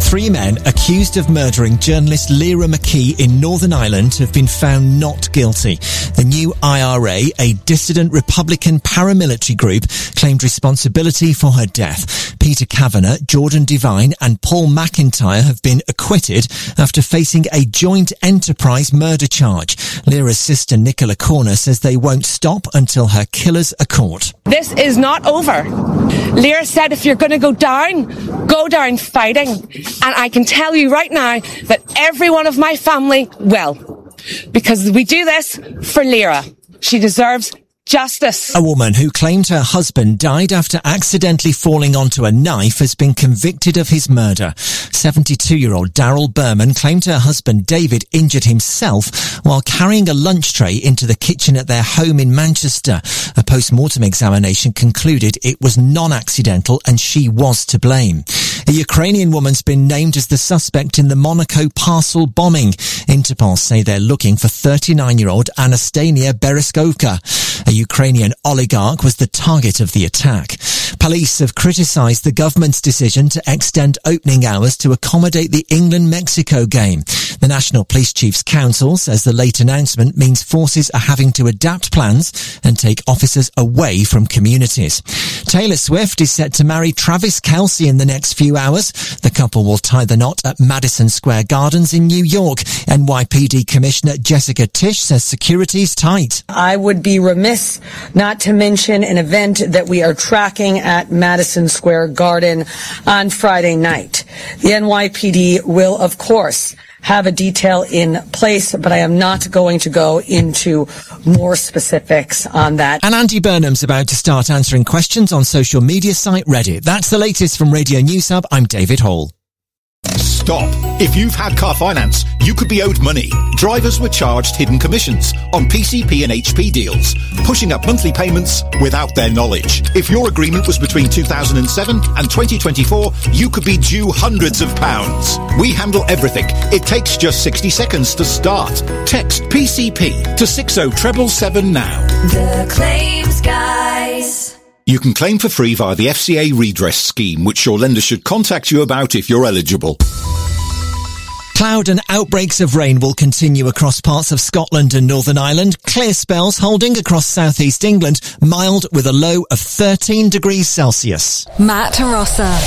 3 men accused of murdering journalist Lyra McKee in Northern Ireland have been found not guilty. The new IRA, a dissident Republican paramilitary group, claimed responsibility for her death. Peter Kavanagh, Jordan Devine and Paul McIntyre have been acquitted after facing a joint enterprise murder charge. Lyra's sister Nicola Corner says they won't stop until her killers are caught. This is not over. Lyra said if you're going to go down fighting. And I can tell you right now that every one of my family will. Because we do this for Lyra. She deserves justice. A woman who claimed her husband died after accidentally falling onto a knife has been convicted of his murder. 72-year-old Daryl Berman claimed her husband David injured himself while carrying a lunch tray into the kitchen at their home in Manchester. A post-mortem examination concluded it was non-accidental and she was to blame. A Ukrainian woman's been named as the suspect in the Monaco parcel bombing. Interpol say they're looking for 39-year-old Anastania Bereskovka. A Ukrainian oligarch was the target of the attack. Police have criticised the government's decision to extend opening hours to accommodate the England-Mexico game. The National Police Chiefs Council says the late announcement means forces are having to adapt plans and take officers away from communities. Taylor Swift is set to marry Travis Kelce in the next few hours. The couple will tie the knot at Madison Square Gardens in New York. NYPD Commissioner Jessica Tisch says security's tight. I would be remiss not to mention an event that we are tracking at Madison Square Garden on Friday night. The NYPD will, of course, have a detail in place, but I am not going to go into more specifics on that. And Andy Burnham's about to start answering questions on social media site Reddit. That's the latest from Radio News Hub. I'm David Hall. Stop. If you've had car finance, you could be owed money. Drivers were charged hidden commissions on PCP and HP deals, pushing up monthly payments without their knowledge. If your agreement was between 2007 and 2024, you could be due hundreds of pounds. We handle everything. It takes just 60 seconds to start. Text PCP to 60777 now. The Claims Guys. You can claim for free via the FCA redress scheme, which your lender should contact you about if you're eligible. Cloud and outbreaks of rain will continue across parts of Scotland and Northern Ireland. Clear spells holding across southeast England, mild with a low of 13 degrees Celsius. Matt Rossa.